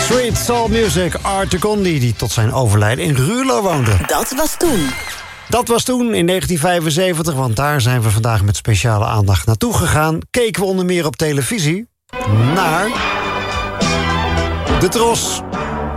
Sweet Soul Music, Art Condi, die tot zijn overlijden in Ruurlo woonde. Dat was toen. Dat was toen, in 1975, want daar zijn we vandaag met speciale aandacht naartoe gegaan. Keken we onder meer op televisie naar de Tros.